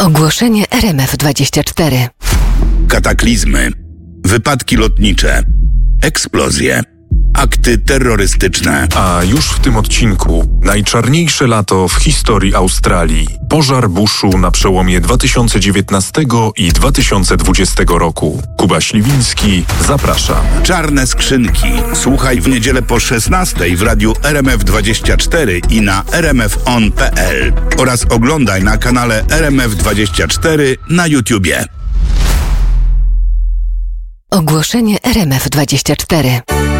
Ogłoszenie RMF24. Kataklizmy, wypadki lotnicze, eksplozje, akty terrorystyczne. A już w tym odcinku najczarniejsze lato w historii Australii. Pożar buszu na przełomie 2019 i 2020 roku. Kuba Śliwiński, zapraszam. Czarne skrzynki. Słuchaj w niedzielę po 16 w radiu RMF24 i na rmfon.pl oraz oglądaj na kanale RMF24 na YouTubie. Ogłoszenie RMF24.